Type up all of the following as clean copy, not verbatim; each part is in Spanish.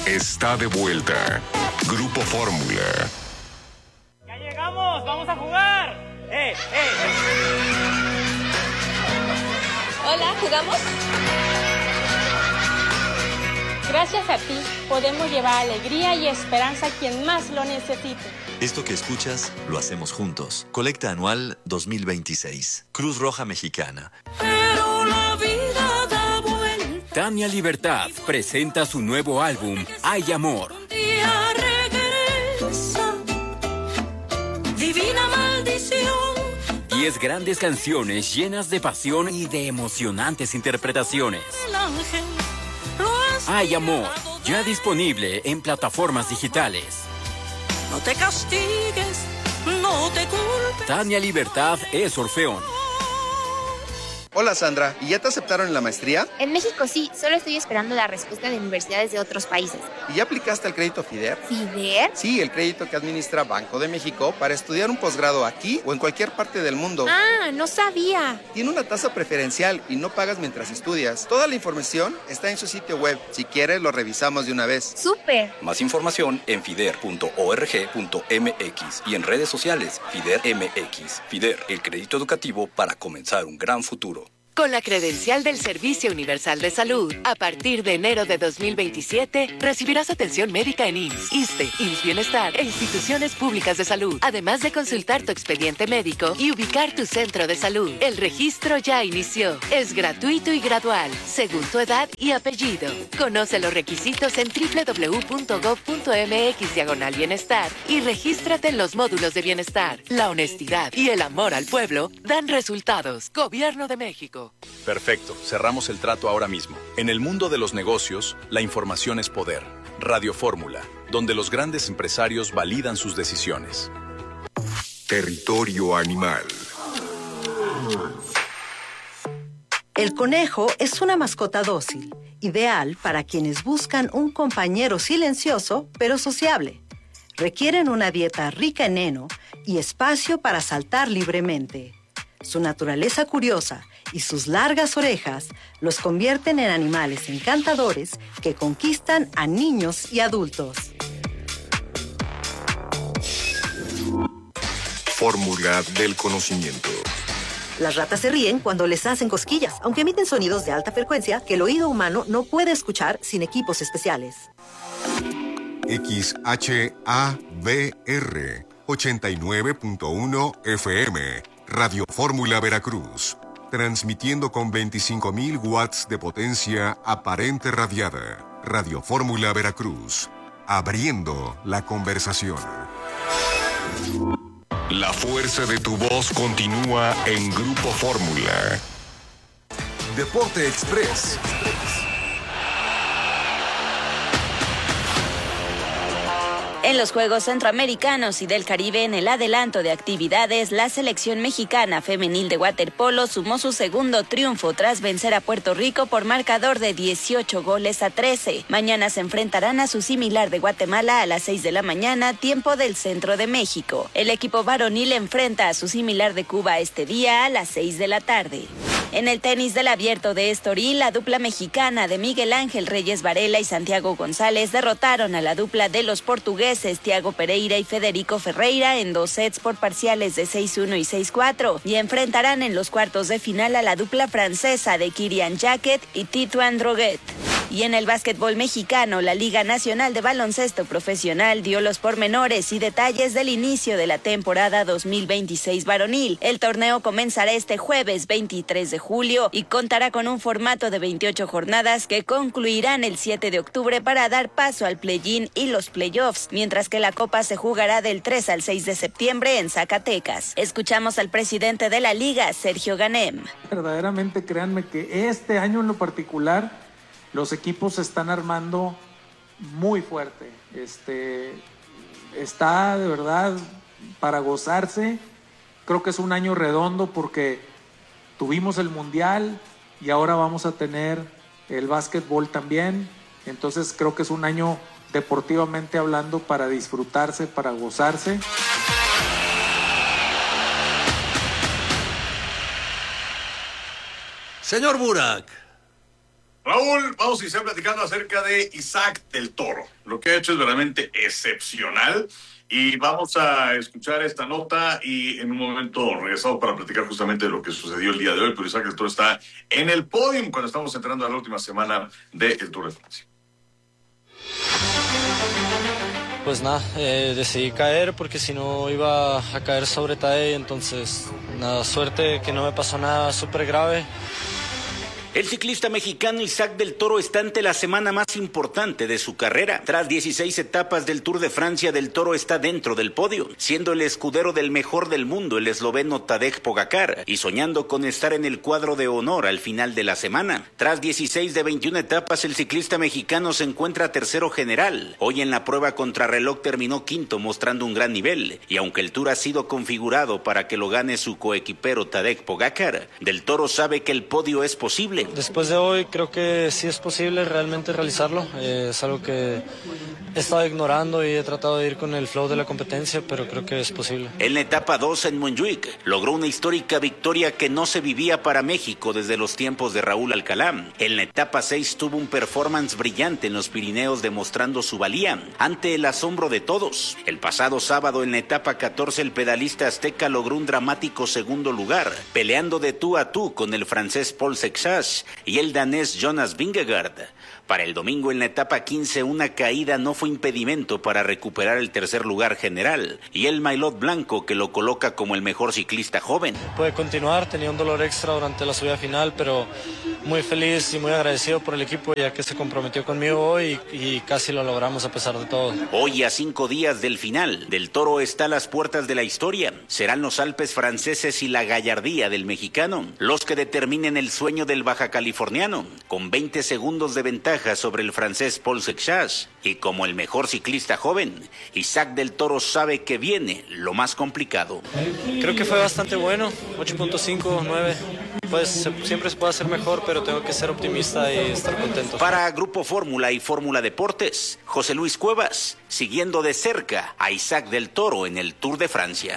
está de vuelta. Grupo Fórmula. ¡Ya llegamos! ¡Vamos a jugar! Hola, ¿jugamos? Gracias a ti, podemos llevar alegría y esperanza a quien más lo necesite. Esto que escuchas, lo hacemos juntos. Colecta anual 2026. Cruz Roja Mexicana. Pero la vida da vuelta. Tania Libertad presenta su nuevo álbum, Hay Amor. Un día regresa, divina maldición. 10 grandes canciones llenas de pasión y de emocionantes interpretaciones. El ángel Hay Amor, ya disponible en plataformas digitales. no te castigues, no te culpes. Tania Libertad es Orfeón. Hola Sandra, ¿y ya te aceptaron en la maestría? En México sí, solo estoy esperando la respuesta de universidades de otros países. ¿Y ya aplicaste al crédito FIDER? ¿FIDER? Sí, el crédito que administra Banco de México para estudiar un posgrado aquí o en cualquier parte del mundo. Ah, no sabía. Tiene una tasa preferencial y no pagas mientras estudias. Toda la información está en su sitio web. Si quieres, lo revisamos de una vez. ¡Súper! Más información en fider.org.mx y en redes sociales FIDER MX. FIDER, el crédito educativo para comenzar un gran futuro. Con la credencial del Servicio Universal de Salud, a partir de enero de 2027, recibirás atención médica en IMSS, ISSSTE, IMSS Bienestar e instituciones públicas de salud, además de consultar tu expediente médico y ubicar tu centro de salud. El registro ya inició. Es gratuito y gradual, según tu edad y apellido. Conoce los requisitos en www.gov.mx/bienestar y regístrate en los módulos de bienestar. La honestidad y el amor al pueblo dan resultados. Gobierno de México. Perfecto, cerramos el trato ahora mismo. En el mundo de los negocios, la información es poder. Radio Fórmula, donde los grandes empresarios validan sus decisiones. Territorio animal. El conejo es una mascota dócil, ideal para quienes buscan un compañero silencioso pero sociable. Requieren una dieta rica en heno y espacio para saltar libremente. Su naturaleza curiosa y sus largas orejas los convierten en animales encantadores que conquistan a niños y adultos. Fórmula del conocimiento. Las ratas se ríen cuando les hacen cosquillas, aunque emiten sonidos de alta frecuencia que el oído humano no puede escuchar sin equipos especiales. XHABR 89.1 FM, Radio Fórmula Veracruz. Transmitiendo con 25.000 watts de potencia aparente radiada. Radio Fórmula Veracruz. Abriendo la conversación. La fuerza de tu voz continúa en Grupo Fórmula. Deporte Express. En los Juegos Centroamericanos y del Caribe, en el adelanto de actividades, la selección mexicana femenil de waterpolo sumó su segundo triunfo tras vencer a Puerto Rico por marcador de 18-13. Mañana se enfrentarán a su similar de Guatemala a las 6 de la mañana, tiempo del centro de México. El equipo varonil enfrenta a su similar de Cuba este día a las 6 de la tarde. En el tenis del Abierto de Estoril, la dupla mexicana de Miguel Ángel Reyes Varela y Santiago González derrotaron a la dupla de los portugueses Thiago Pereira y Federico Ferreira en 2 sets por parciales de 6-1 y 6-4 y enfrentarán en los cuartos de final a la dupla francesa de Kirian Jaquet y Titouan Droguet. Y en el básquetbol mexicano, la Liga Nacional de Baloncesto Profesional dio los pormenores y detalles del inicio de la temporada 2026 varonil. El torneo comenzará este jueves 23 de julio y contará con un formato de 28 jornadas que concluirán el 7 de octubre para dar paso al play-in y los playoffs, mientras que la Copa se jugará del 3 al 6 de septiembre en Zacatecas. Escuchamos al presidente de la Liga, Sergio Ganem. Verdaderamente, créanme que este año en lo particular, los equipos se están armando muy fuerte. Está de verdad para gozarse. Creo que es un año redondo porque tuvimos el Mundial y ahora vamos a tener el básquetbol también. Entonces creo que es un año deportivamente hablando para disfrutarse, para gozarse. Señor Burak. Raúl, vamos a iniciar platicando acerca de Isaac del Toro. Lo que ha hecho es verdaderamente excepcional. Y vamos a escuchar esta nota y en un momento regresamos para platicar justamente de lo que sucedió el día de hoy. Pero Isaac del Toro está en el podio cuando estamos entrando a la última semana del Tour de Francia. Pues nada, decidí caer porque si no iba a caer sobre Tadej, entonces nada, suerte que no me pasó nada súper grave. El ciclista mexicano Isaac del Toro está ante la semana más importante de su carrera. Tras 16 etapas del Tour de Francia, del Toro está dentro del podio, siendo el escudero del mejor del mundo, el esloveno Tadej Pogačar, y soñando con estar en el cuadro de honor al final de la semana. Tras 16 de 21 etapas, el ciclista mexicano se encuentra tercero general. Hoy en la prueba contrarreloj terminó quinto, mostrando un gran nivel, y aunque el Tour ha sido configurado para que lo gane su coequipero Tadej Pogačar, del Toro sabe que el podio es posible. Después de hoy creo que sí es posible realmente realizarlo. Es algo que he estado ignorando y he tratado de ir con el flow de la competencia, pero creo que es posible. En la etapa 2 en Montjuic logró una histórica victoria que no se vivía para México desde los tiempos de Raúl Alcalá. En la etapa 6 tuvo un performance brillante en los Pirineos, demostrando su valía ante el asombro de todos. El pasado sábado en la etapa 14 el pedalista azteca logró un dramático segundo lugar, peleando de tú a tú con el francés Paul Sexas y el danés Jonas Vingegaard. Para el domingo en la etapa 15 una caída no fue impedimento para recuperar el tercer lugar general y el maillot blanco que lo coloca como el mejor ciclista joven. Puede continuar, tenía un dolor extra durante la subida final, pero muy feliz y muy agradecido por el equipo ya que se comprometió conmigo hoy y casi lo logramos a pesar de todo. Hoy a 5 días del final, del Toro está a las puertas de la historia. Serán los Alpes franceses y la gallardía del mexicano los que determinen el sueño del baja californiano, con 20 segundos de ventaja sobre el francés Paul Sexas. Y como el mejor ciclista joven, Isaac del Toro sabe que viene lo más complicado. Creo que fue bastante bueno, 8.5, 9. Pues siempre se puede hacer mejor, pero tengo que ser optimista y estar contento. Para Grupo Fórmula y Fórmula Deportes, José Luis Cuevas, siguiendo de cerca a Isaac del Toro en el Tour de Francia.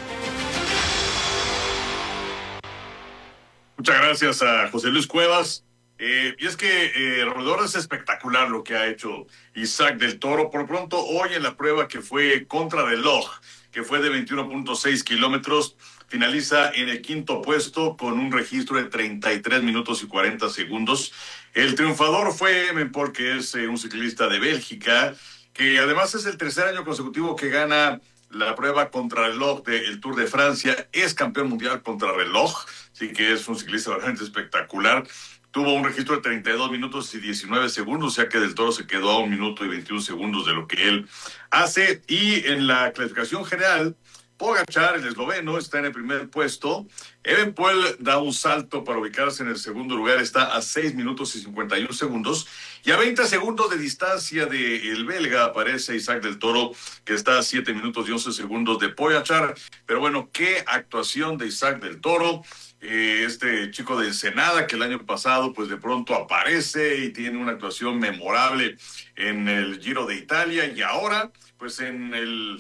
Muchas gracias a José Luis Cuevas. Y es que alrededor es espectacular lo que ha hecho Isaac del Toro. Por pronto, hoy en la prueba que fue contrarreloj, que fue de 21.6 kilómetros, finaliza en el quinto puesto con un registro de 33 minutos y 40 segundos. El triunfador fue Evenepoel, que es un ciclista de Bélgica, que además es el tercer año consecutivo que gana la prueba contrarreloj del Tour de Francia. Es campeón mundial contrarreloj, así que es un ciclista realmente espectacular. Tuvo un registro de 32 minutos y 19 segundos, o sea que del Toro se quedó a 1 minuto y 21 segundos de lo que él hace. Y en la clasificación general, Pogačar, el esloveno, está en el primer puesto. Evenepoel da un salto para ubicarse en el segundo lugar, está a 6 minutos y 51 segundos. Y a 20 segundos de distancia del belga aparece Isaac del Toro, que está a 7 minutos y 11 segundos de Pogačar. Pero bueno, qué actuación de Isaac del Toro. Este chico de Ensenada que el año pasado pues de pronto aparece y tiene una actuación memorable en el Giro de Italia, y ahora pues en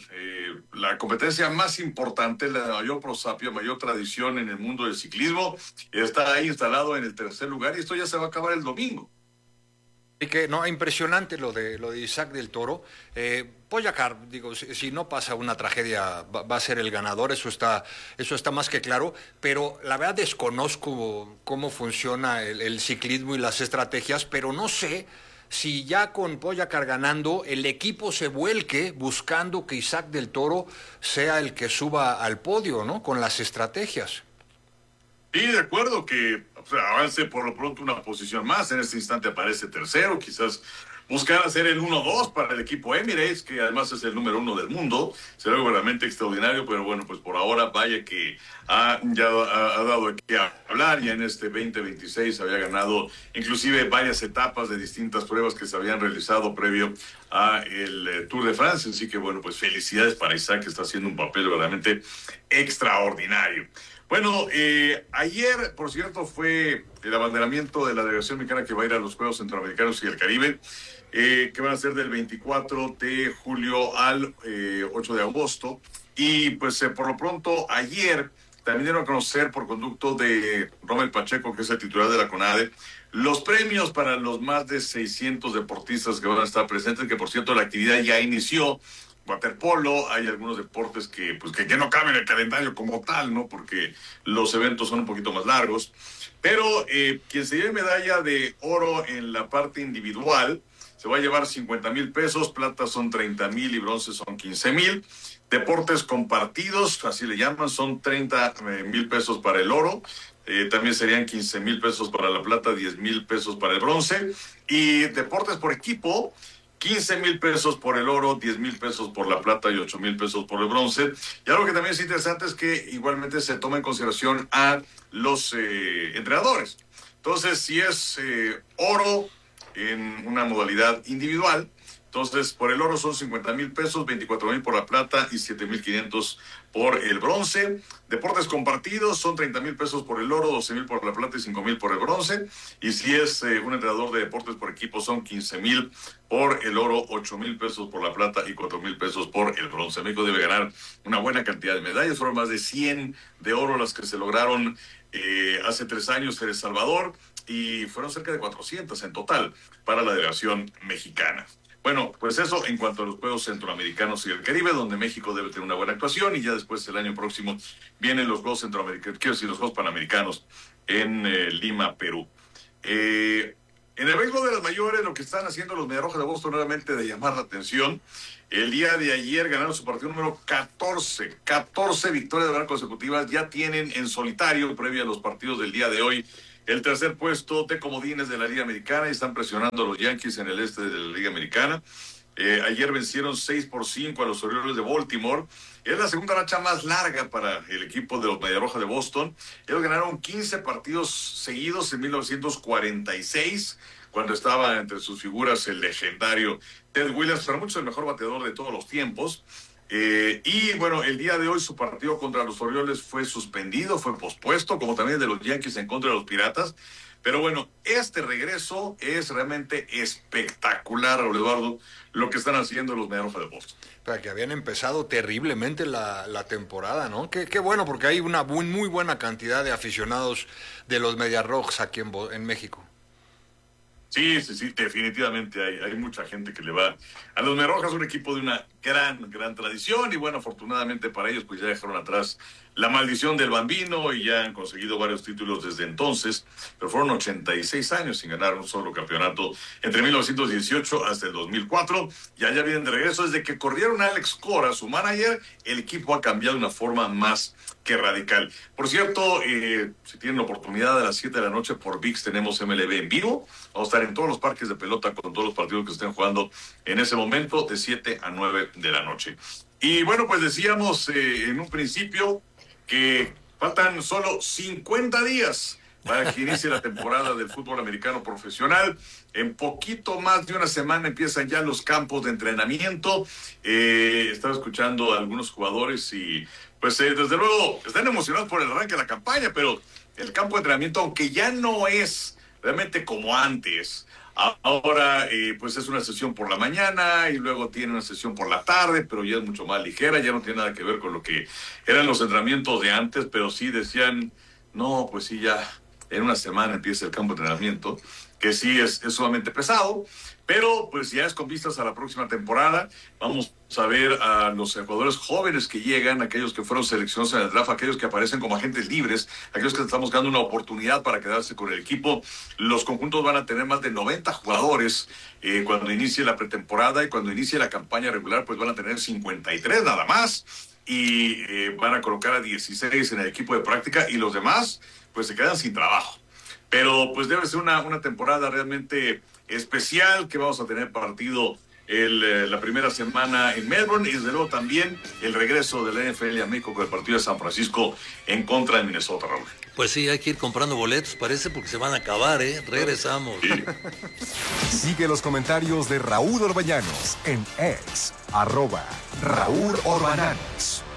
la competencia más importante, la mayor prosapia, mayor tradición en el mundo del ciclismo, está ahí instalado en el tercer lugar, y esto ya se va a acabar el domingo. Y que no, impresionante lo de Isaac del Toro. Pogačar, digo, si no pasa una tragedia, va a ser el ganador, eso está más que claro, pero la verdad desconozco cómo funciona el ciclismo y las estrategias, pero no sé si ya con Pogačar ganando, el equipo se vuelque buscando que Isaac del Toro sea el que suba al podio, ¿no? Con las estrategias. Sí, de acuerdo, que avance por lo pronto una posición más. En este instante aparece tercero, quizás buscar hacer el 1-2 para el equipo Emirates, que además es el número 1 del mundo. Será algo realmente extraordinario, pero bueno, pues por ahora vaya que ha dado que hablar. Ya en este 2026 había ganado inclusive varias etapas de distintas pruebas que se habían realizado previo a el Tour de Francia. Así que bueno, pues felicidades para Isaac, que está haciendo un papel realmente extraordinario. Bueno, ayer, por cierto, fue el abanderamiento de la delegación mexicana que va a ir a los Juegos Centroamericanos y el Caribe, que van a ser del 24 de julio al 8 de agosto. Y pues por lo pronto ayer también dieron a conocer por conducto de Rommel Pacheco, que es el titular de la CONADE, los premios para los más de 600 deportistas que van a estar presentes, que por cierto la actividad ya inició. Waterpolo, hay algunos deportes que no caben en el calendario como tal, ¿no? Porque los eventos son un poquito más largos. Pero quien se lleve medalla de oro en la parte individual se va a llevar 50,000 pesos, plata son 30,000 y bronce son 15,000. Deportes compartidos, así le llaman, son 30,000 pesos para el oro. También serían 15,000 pesos para la plata, 10,000 pesos para el bronce. Y deportes por equipo, 15,000 pesos por el oro, 10,000 pesos por la plata y 8,000 pesos por el bronce. Y algo que también es interesante es que igualmente se toma en consideración a los entrenadores. Entonces, si es oro en una modalidad individual, entonces por el oro son 50,000 pesos, 24,000 por la plata y 7,500 por el bronce. Deportes compartidos son 30,000 pesos por el oro, 12,000 por la plata y 5,000 por el bronce. Y si es un entrenador de deportes por equipo son 15,000 por el oro, 8,000 pesos por la plata y 4,000 pesos por el bronce. México debe ganar una buena cantidad de medallas. Fueron más de 100 de oro las que se lograron hace 3 años en El Salvador y fueron cerca de 400 en total para la delegación mexicana. Bueno, pues eso en cuanto a los Juegos Centroamericanos y el Caribe, donde México debe tener una buena actuación, y ya después el año próximo vienen los Juegos Centroamericanos, quiero decir, los Juegos Panamericanos en Lima, Perú. En el béisbol de las mayores, lo que están haciendo los Mediarrojas de Boston nuevamente de llamar la atención. El día de ayer ganaron su partido número 14 victorias de manera consecutivas, ya tienen en solitario, previo a los partidos del día de hoy, el tercer puesto de comodines de la Liga Americana y están presionando a los Yankees en el este de la Liga Americana. Ayer vencieron 6-5 a los Orioles de Baltimore. Es la segunda racha más larga para el equipo de los Mediarrojas de Boston. Ellos ganaron 15 partidos seguidos en 1946, cuando estaba entre sus figuras el legendario Ted Williams, para muchos el mejor bateador de todos los tiempos. Y bueno, el día de hoy su partido contra los Orioles fue suspendido, fue pospuesto, como también el de los Yankees en contra de los Piratas. Pero bueno, este regreso es realmente espectacular, Raúl Eduardo, lo que están haciendo los Mediarrojas de Boston. Para que habían empezado terriblemente la temporada, ¿no? Qué bueno, porque hay una muy buena cantidad de aficionados de los Mediarrojas aquí en México. Sí, definitivamente hay mucha gente que le va a los Mediarrojas, un equipo de una gran tradición, y bueno, afortunadamente para ellos pues ya dejaron atrás la maldición del Bambino y ya han conseguido varios títulos desde entonces, pero fueron 86 años sin ganar un solo campeonato entre 1918 hasta el 2004, y allá vienen de regreso. Desde que corrieron a Alex Cora, su manager, el equipo ha cambiado de una forma más que radical. Por cierto, si tienen la oportunidad, a las 7 de la noche por ViX tenemos MLB en vivo. Vamos a estar en todos los parques de pelota con todos los partidos que estén jugando en ese momento, de 7 a 9 de la noche. Y bueno, pues decíamos en un principio que faltan solo 50 días para que inicie la temporada del fútbol americano profesional. En poquito más de una semana empiezan ya los campos de entrenamiento. Estaba escuchando a algunos jugadores y pues desde luego están emocionados por el arranque de la campaña, pero el campo de entrenamiento, aunque ya no es realmente como antes, ahora pues es una sesión por la mañana y luego tiene una sesión por la tarde, pero ya es mucho más ligera, ya no tiene nada que ver con lo que eran los entrenamientos de antes, pero sí decían, no, pues sí, ya en una semana empieza el campo de entrenamiento, que sí es sumamente pesado, pero pues ya es con vistas a la próxima temporada. Vamos a ver a los jugadores jóvenes que llegan, aquellos que fueron seleccionados en el draft, aquellos que aparecen como agentes libres, aquellos que están buscando una oportunidad para quedarse con el equipo. Los conjuntos van a tener más de 90 jugadores cuando inicie la pretemporada, y cuando inicie la campaña regular pues van a tener 53 nada más, y van a colocar a 16 en el equipo de práctica, y los demás pues se quedan sin trabajo. Pero pues debe ser una temporada realmente especial, que vamos a tener partido la primera semana en Melbourne, y desde luego también el regreso de la NFL a México con el partido de San Francisco en contra de Minnesota, Raúl. Pues sí, hay que ir comprando boletos, parece, porque se van a acabar, Regresamos. Sí. Sigue los comentarios de Raúl Orbañanos en X, @Raúl Orbañanos.